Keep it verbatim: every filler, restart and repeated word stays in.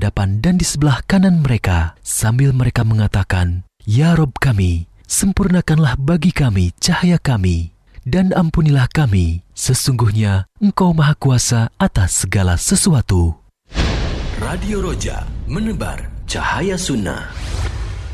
hadapan dan di sebelah kanan mereka, sambil mereka mengatakan, "Ya Rob kami, sempurnakanlah bagi kami cahaya kami, dan ampunilah kami, sesungguhnya Engkau Maha Kuasa atas segala sesuatu." Radio Roja, menebar cahaya sunnah.